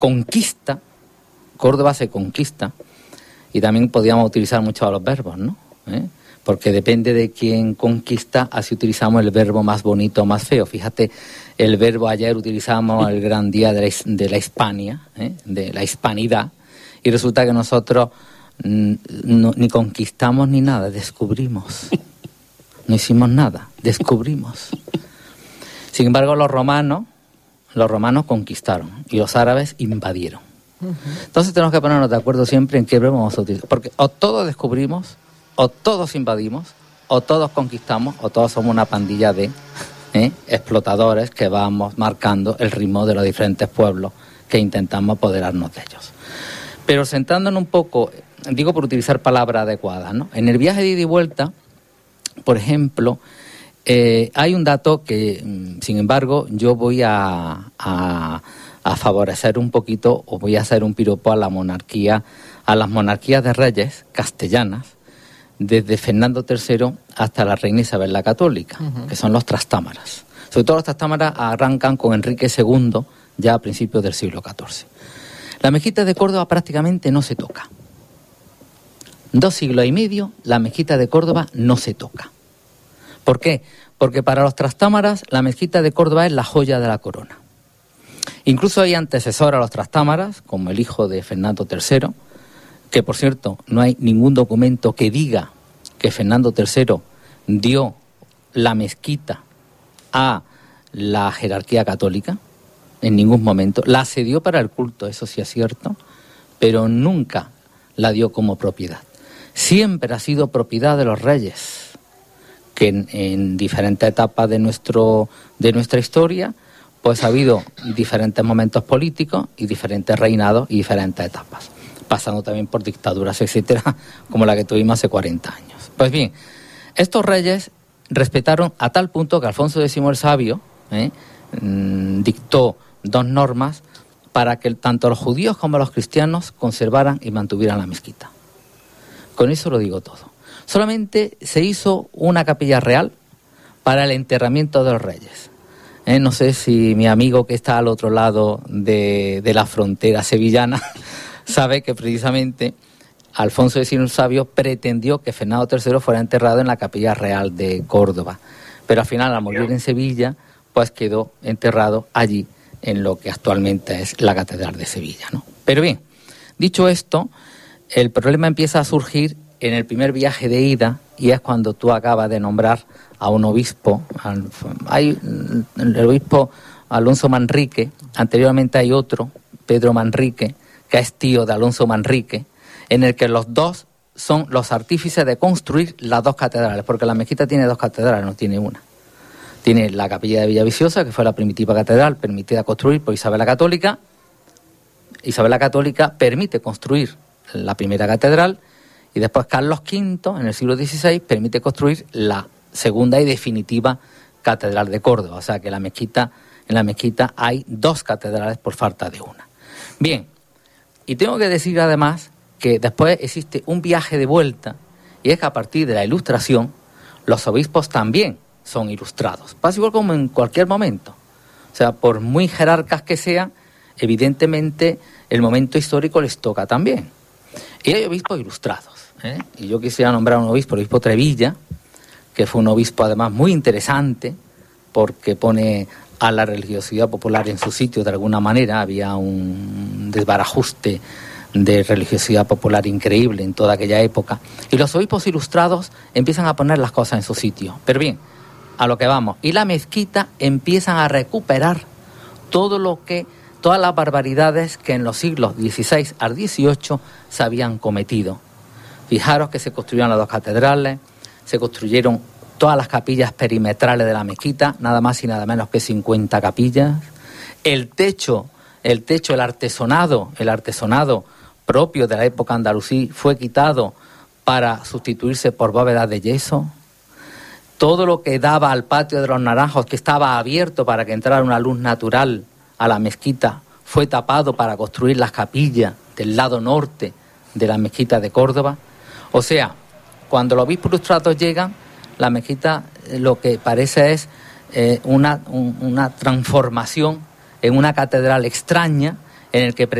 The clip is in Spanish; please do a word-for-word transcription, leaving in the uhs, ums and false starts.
conquista, Córdoba se conquista, y también podíamos utilizar mucho los verbos, ¿no? ¿Eh? Porque depende de quién conquista, así utilizamos el verbo más bonito o más feo. Fíjate, el verbo ayer utilizamos el gran día de la, de la Hispania, ¿eh? de la hispanidad, y resulta que nosotros mm, no, ni conquistamos ni nada, descubrimos. No hicimos nada, descubrimos. Sin embargo, los romanos, los romanos conquistaron y los árabes invadieron. Entonces tenemos que ponernos de acuerdo siempre en qué verbo vamos a utilizar. Porque o todos descubrimos, o todos invadimos, o todos conquistamos, o todos somos una pandilla de ¿eh? explotadores que vamos marcando el ritmo de los diferentes pueblos que intentamos apoderarnos de ellos. Pero sentándonos un poco, digo por utilizar palabras adecuadas, ¿no? En el viaje de ida y vuelta, por ejemplo, eh, hay un dato que, sin embargo, yo voy a, a, a favorecer un poquito, o voy a hacer un piropo a la monarquía, a las monarquías de reyes castellanas, desde Fernando tercero hasta la reina Isabel la Católica, uh-huh. que son los trastámaras. Sobre todo los trastámaras arrancan con Enrique segundo, ya a principios del siglo catorce. La mezquita de Córdoba prácticamente no se toca. Dos siglos y medio, la mezquita de Córdoba no se toca. ¿Por qué? Porque para los trastámaras la mezquita de Córdoba es la joya de la corona. Incluso hay antecesor a los trastámaras, como el hijo de Fernando tercero, que por cierto no hay ningún documento que diga que Fernando tercero dio la mezquita a la jerarquía católica, en ningún momento. La cedió para el culto, eso sí es cierto, pero nunca la dio como propiedad. Siempre ha sido propiedad de los reyes, que en, en diferentes etapas de, nuestro, de nuestra historia, pues ha habido diferentes momentos políticos y diferentes reinados y diferentes etapas, pasando también por dictaduras, etcétera, como la que tuvimos hace cuarenta años. Pues bien, estos reyes respetaron a tal punto que Alfonso X el Sabio ¿eh? mm, dictó dos normas para que tanto los judíos como los cristianos conservaran y mantuvieran la mezquita. Con eso lo digo todo. Solamente se hizo una capilla real para el enterramiento de los reyes. Eh, no sé si mi amigo que está al otro lado de, de la frontera sevillana sabe que precisamente Alfonso X el Sabio pretendió que Fernando tercero fuera enterrado en la capilla real de Córdoba, pero al final, al morir en Sevilla, pues quedó enterrado allí en lo que actualmente es la Catedral de Sevilla, ¿no? Pero bien, dicho esto, el problema empieza a surgir en el primer viaje de ida, y es cuando tú acabas de nombrar a un obispo. Hay el obispo Alonso Manrique, anteriormente hay otro, Pedro Manrique, que es tío de Alonso Manrique, en el que los dos son los artífices de construir las dos catedrales, porque la mezquita tiene dos catedrales, no tiene una. Tiene la capilla de Villaviciosa, que fue la primitiva catedral permitida construir por Isabel la Católica. Isabel la Católica permite construir la primera catedral, y después Carlos quinto, en el siglo dieciséis, permite construir la segunda y definitiva catedral de Córdoba. O sea que la mezquita, en la mezquita hay dos catedrales por falta de una. Bien, y tengo que decir además que después existe un viaje de vuelta, y es que a partir de la Ilustración los obispos también son ilustrados. Pasa igual como en cualquier momento. O sea, por muy jerarcas que sean, evidentemente el momento histórico les toca también. Y hay obispos ilustrados, ¿eh? Y yo quisiera nombrar a un obispo, el obispo Trevilla, que fue un obispo además muy interesante, porque pone a la religiosidad popular en su sitio de alguna manera. Había un desbarajuste de religiosidad popular increíble en toda aquella época, y los obispos ilustrados empiezan a poner las cosas en su sitio. Pero bien, a lo que vamos, y la mezquita empiezan a recuperar todo lo que, todas las barbaridades que en los siglos dieciséis al dieciocho se habían cometido. Fijaros que se construyeron las dos catedrales, se construyeron todas las capillas perimetrales de la mezquita, nada más y nada menos que cincuenta capillas. El techo, el techo, el artesonado, el artesonado propio de la época andalusí fue quitado para sustituirse por bóvedas de yeso. Todo lo que daba al patio de los Naranjos, que estaba abierto para que entrara una luz natural a la mezquita, fue tapado para construir las capillas del lado norte de la mezquita de Córdoba. O sea, cuando los obispos ilustrados llegan, la mezquita eh, lo que parece es eh, una, un, una transformación en una catedral extraña, en el que